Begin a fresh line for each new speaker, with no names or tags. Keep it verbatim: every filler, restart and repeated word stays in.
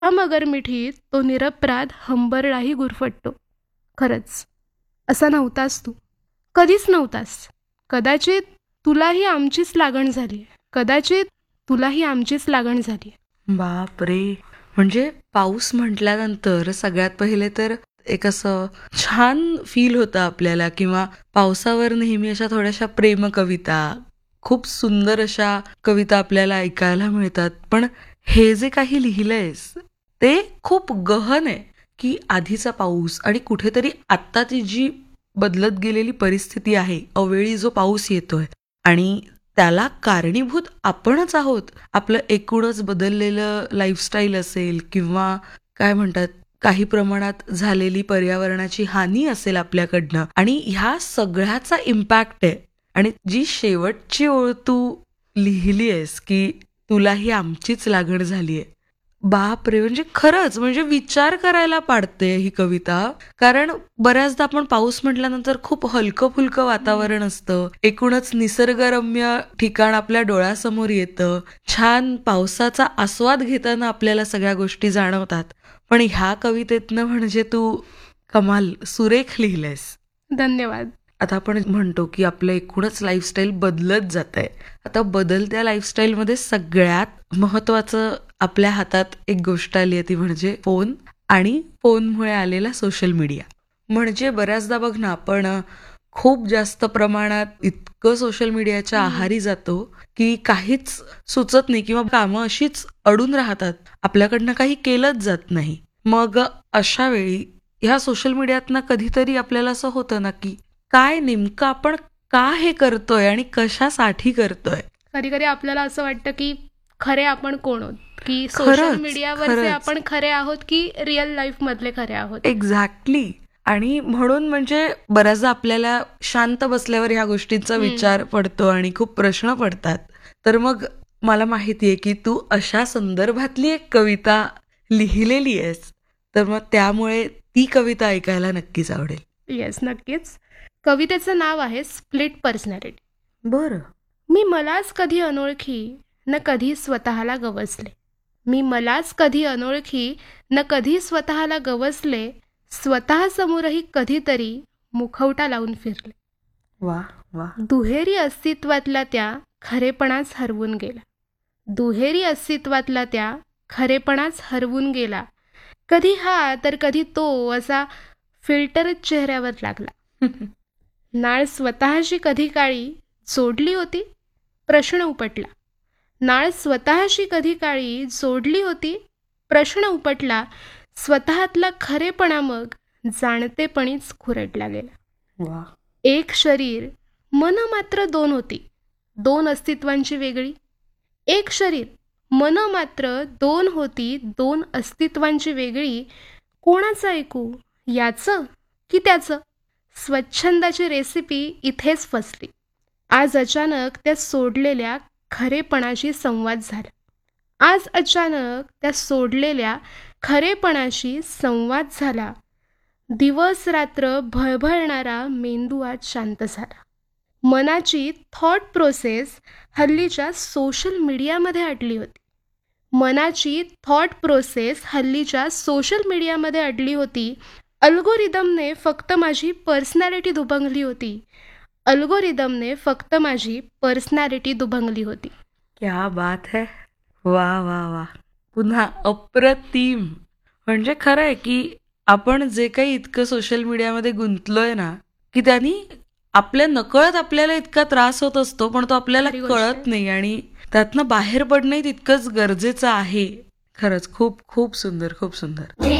मगर मिठीत तो निरपराध हंबरडाही गुरफटतो. खरंच असा नव्हतास तू, कधीच नव्हतास. कदाचित तुलाही आमचीच लागण झाली, कदाचित तुलाही आमचीच लागण झाली.
बाप रे, म्हणजे पाऊस म्हटल्यानंतर सगळ्यात पहिले तर एक असं छान फील होतं आपल्याला, किंवा पावसावर नेहमी अशा थोड्याशा प्रेम कविता, खूप सुंदर अशा कविता आपल्याला ऐकायला मिळतात. पण हे जे काही लिहिलंयस ते खूप गहन आहे, की आधीचा पाऊस आणि कुठेतरी आत्ताची जी बदलत गेलेली परिस्थिती आहे, अवेळी जो पाऊस येतोय आणि त्याला कारणीभूत आपणच आहोत. आपलं एकूणच बदललेलं लाईफस्टाईल असेल, किंवा काय म्हणतात काही प्रमाणात झालेली पर्यावरणाची हानी असेल आपल्याकडनं, आणि ह्या सगळ्याचा इम्पॅक्ट आहे. आणि जी शेवटची ओळ तू लिहिली आहेस की तुलाही आमचीच लागण झालीये, बाप रे, म्हणजे खरंच म्हणजे विचार करायला पाडते ही कविता. कारण बऱ्याचदा आपण पाऊस म्हटल्यानंतर खूप हलकं फुलकं वातावरण असतं, एकूणच निसर्गरम्य ठिकाण आपल्या डोळ्यासमोर येतं, छान पावसाचा आस्वाद घेताना आपल्याला सगळ्या गोष्टी जाणवतात. पण ह्या कवितेतनं म्हणजे तू कमाल, सुरेख लिहिलंयस.
धन्यवाद.
आता आपण म्हणतो की आपलं एकूणच लाईफस्टाईल बदलत जात आहे. आता बदलत्या लाईफस्टाईलमध्ये सगळ्यात महत्वाचं आपल्या हातात एक गोष्ट आली आहे, ती म्हणजे फोन, आणि फोनमुळे आलेला सोशल मीडिया. म्हणजे बऱ्याचदा बघ ना, आपण खूप जास्त प्रमाणात इतकं सोशल मीडियाच्या आहारी जातो की काहीच सुचत नाही, किंवा कामं अशीच अडून राहतात, आपल्याकडनं काही केलंच जात नाही. मग अशा वेळी ह्या सोशल मीडियातनं कधीतरी आपल्याला असं होतं ना की काय नेमकं आपण का हे करतोय आणि कशासाठी करतोय.
कधी कधी आपल्याला असं वाटतं की खरे आपण कोण आहोत, की सोशल मीडियावरचे आपण खरे आहोत की रिअल लाईफ मधले खरे आहोत.
एक्झॅक्टली. आणि म्हणून म्हणजे बऱ्याचदा आपल्याला शांत बसल्यावर ह्या गोष्टींचा विचार पडतो आणि खूप प्रश्न पडतात. तर मग मला माहितीये की तू अशा संदर्भातली एक कविता लिहिलेली आहेस, तर मग त्यामुळे ती कविता ऐकायला नक्कीच आवडेल.
येस, नक्कीच. कवितेचं नाव आहे स्प्लिट पर्सनॅलिटी.
बरं.
मी मलाच कधी अनोळखी न कधी स्वतःला गवसले, मी मलाच कधी अनोळखी न कधी स्वतःला गवसले, स्वतः समोरही कधीतरी मुखवटा लावून फिरले.
वा वा.
दुहेरी अस्तित्वातला त्या खरेपणाच हरवून गेला, दुहेरी अस्तित्वातला त्या खरेपणाच हरवून गेला. कधी हा तर कधी तो असा फिल्टरच चेहऱ्यावर लागला. नाळ स्वतःशी कधी काळी जोडली होती, प्रश्न उपटला. नाळ स्वतःशी कधी काळी जोडली होती, प्रश्न उपटला. स्वतःतला खरेपणा मग जाणतेपणीच खुरटला गेला.
वा.
एक शरीर मन मात्र दोन होती, दोन अस्तित्वांची वेगळी. एक शरीर मन मात्र दोन होती, दोन अस्तित्वांची वेगळी. कोणाचं ऐकू, याचं की त्याचं? स्वच्छंदाची रेसिपी इथेच फसली. आज अचानक त्या सोडलेल्या खरेपणाशी संवाद झाला. आज अचानक त्या सोडलेल्या खरेपणाशी संवाद झाला. दिवस रात्र भळभळणारा मेंदू आज शांत झाला. मनाची थॉट प्रोसेस हल्लीच्या सोशल मीडियामध्ये अडली होती. मनाची थॉट प्रोसेस हल्लीच्या सोशल मीडियामध्ये अडली होती. अल्गोरिदमने फक्त माझी पर्सनॅलिटी दुभंगली होती. अल्गोरिदमने फक्त माझी पर्सनॅलिटी दुभंगली होती.
क्या बात है. वा वा वा. पुन्हा अप्रतिम. म्हणजे खरं आहे की आपण जे काही इतकं सोशल मीडियामध्ये गुंतलोय ना, की त्यांनी आपल्या नकळत आपल्याला इतका त्रास होत असतो, पण तो आपल्याला कळत नाही, आणि त्यातनं बाहेर पडणं तितकंच गरजेचं आहे. खरंच खूप खूप सुंदर, खूप सुंदर.